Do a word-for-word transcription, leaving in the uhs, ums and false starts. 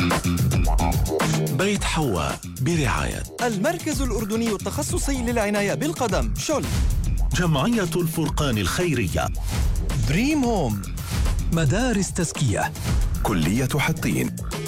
بيت حواء برعاية المركز الأردني التخصصي للعناية بالقدم شول، جمعية الفرقان الخيرية، دريم هوم، مدارس تزكية، كلية حطين.